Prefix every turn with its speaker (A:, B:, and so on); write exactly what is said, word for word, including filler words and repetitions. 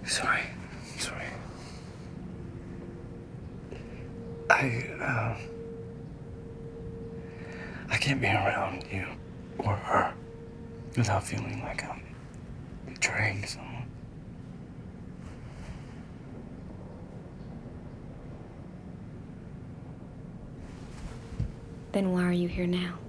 A: Sorry. Sorry. I, uh... I can't be around you or her without feeling like I'm betraying someone.
B: Then why are you here now?